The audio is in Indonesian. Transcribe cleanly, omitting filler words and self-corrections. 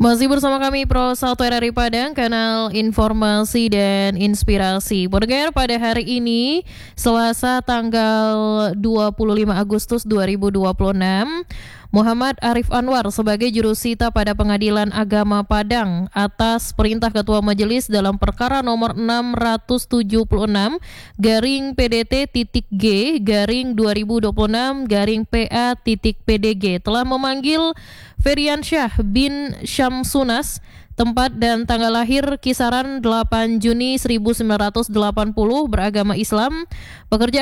Masih bersama kami Pro 1 RRI Padang, kanal informasi dan inspirasi. Pendengar, pada hari ini Selasa tanggal 25 Agustus 2026, Muhammad Arif Anwar sebagai jurusita pada Pengadilan Agama Padang atas perintah Ketua Majelis dalam perkara nomor 676 garing PDT.G garing 2026 garing PA.PDG telah memanggil Feriansyah bin Syamsunas, tempat dan tanggal lahir kisaran 8 Juni 1980, beragama Islam, pekerjaan